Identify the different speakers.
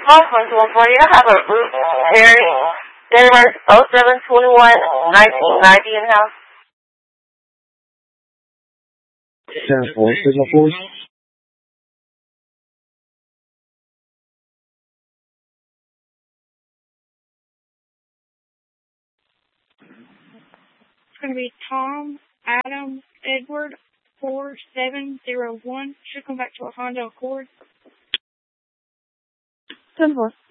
Speaker 1: conference one for you. I have a root January 07/21/1990 in house.
Speaker 2: 10-4, signal force.
Speaker 3: It's going to be Tom, Adam, Edward, 4701. Should come back to a Honda Accord.
Speaker 1: 10-4.